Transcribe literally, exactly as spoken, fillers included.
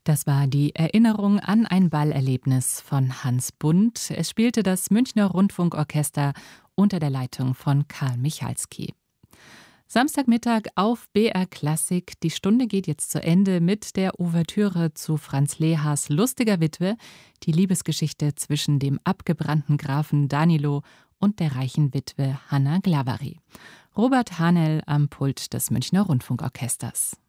Das war die Erinnerung an ein Ballerlebnis von Hans Bundt. Es spielte das Münchner Rundfunkorchester unter der Leitung von Karl Michalski. Samstagmittag auf B R Klassik. Die Stunde geht jetzt zu Ende mit der Ouvertüre zu Franz Lehars Lustiger Witwe, die Liebesgeschichte zwischen dem abgebrannten Grafen Danilo und der reichen Witwe Hanna Glavari. Robert Hahnel am Pult des Münchner Rundfunkorchesters.